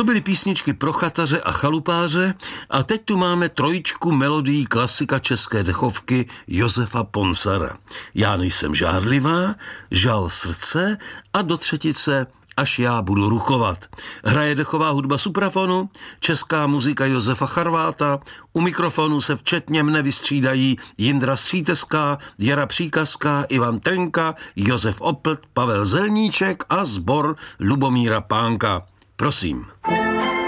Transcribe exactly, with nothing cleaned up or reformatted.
To byly písničky pro chataře a chalupáře a teď tu máme trojičku melodií klasika české dechovky Josefa Ponsara. Já nejsem žárlivá, žal srdce a do třetice Až já budu ruchovat. Hraje dechová hudba suprafonu, česká muzika Josefa Charváta, u mikrofonu se včetně mne vystřídají Jindra Stříteská, Jara Příkazka, Ivan Trnka, Josef Oplt, Pavel Zelníček a sbor Lubomíra Pánka. Prosím.